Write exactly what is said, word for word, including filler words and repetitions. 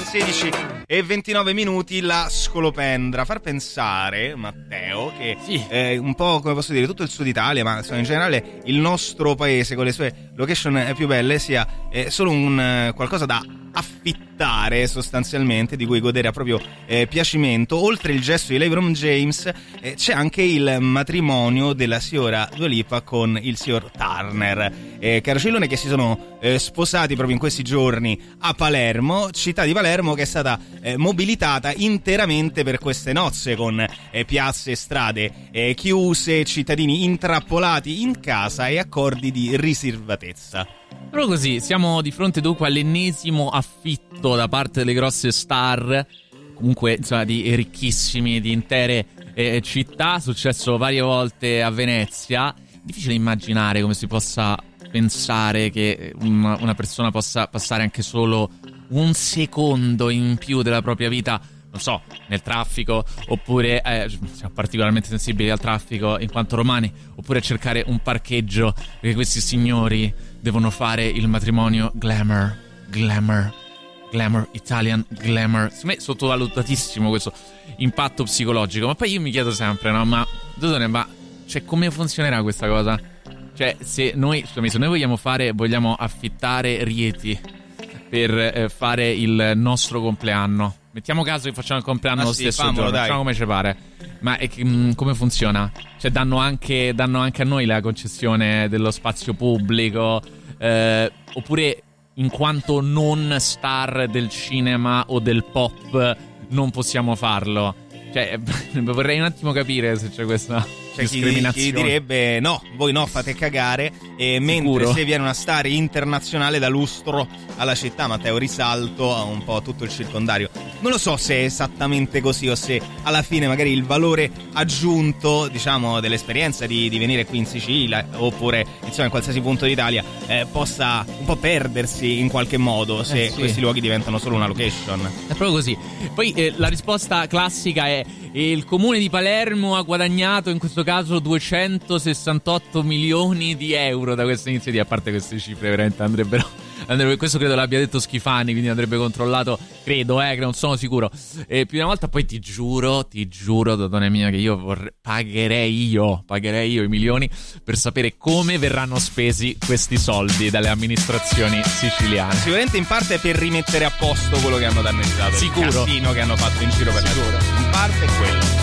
sedici e ventinove minuti la scolopendra. Far pensare, Matteo, che sì. eh, un po', come posso dire, tutto il sud Italia, ma insomma, in generale il nostro paese con le sue location più belle sia eh, solo un eh, qualcosa da affittare sostanzialmente, di cui godere a proprio eh, piacimento. Oltre il gesto di LeBron James eh, c'è anche il matrimonio della signora Dua Lipa con il signor Turner, eh, Carocillone, che si sono eh, sposati proprio in questi giorni a Palermo, città di Palermo che è stata eh, mobilitata interamente per queste nozze, con eh, piazze e strade eh, chiuse, cittadini intrappolati in casa e accordi di riservatezza. Però così, siamo di fronte dunque all'ennesimo affitto da parte delle grosse star, comunque insomma di ricchissimi, di intere eh, città, successo varie volte a Venezia. Difficile immaginare come si possa pensare che una, una persona possa passare anche solo un secondo in più della propria vita, non so, nel traffico, oppure eh, siamo particolarmente sensibili al traffico in quanto romani, oppure cercare un parcheggio, perché questi signori devono fare il matrimonio glamour, glamour, glamour, Italian glamour. Secondo me è sottovalutatissimo questo impatto psicologico. Ma poi io mi chiedo sempre, no, ma Dodone, ma cioè come funzionerà questa cosa? Cioè, se noi, scusami, se noi vogliamo fare, vogliamo affittare Rieti per eh, fare il nostro compleanno, mettiamo caso che facciamo il compleanno ah, lo sì, stesso famolo, giorno, dai. Facciamo come ci pare. Ma è che, mh, come funziona? Cioè danno anche, danno anche a noi la concessione dello spazio pubblico, eh, oppure in quanto non star del cinema o del pop non possiamo farlo? Cioè vorrei un attimo capire se c'è questa C'è chi, chi direbbe no, voi no, fate cagare, e mentre se viene una star internazionale dà lustro alla città, Matteo, risalto a un po' tutto il circondario. Non lo so se è esattamente così o se alla fine magari il valore aggiunto, diciamo, dell'esperienza di, di venire qui in Sicilia oppure insomma in qualsiasi punto d'Italia eh, possa un po' perdersi in qualche modo se eh sì. questi luoghi diventano solo una location. È proprio così. Poi eh, la risposta classica è il comune di Palermo ha guadagnato in questo caso duecentosessantotto milioni di euro da questa iniziativa. A parte queste cifre veramente andrebbero, andrebbe, questo credo l'abbia detto Schifani, quindi andrebbe controllato, credo, eh, che non sono sicuro eh, più di una volta. Poi ti giuro, ti giuro, Dodone mia, che io vorrei, pagherei io pagherei io i milioni per sapere come verranno spesi questi soldi dalle amministrazioni siciliane. Sicuramente in parte per rimettere a posto quello che hanno danneggiato, sicuro, il casino che hanno fatto in giro per la città. In parte è quello.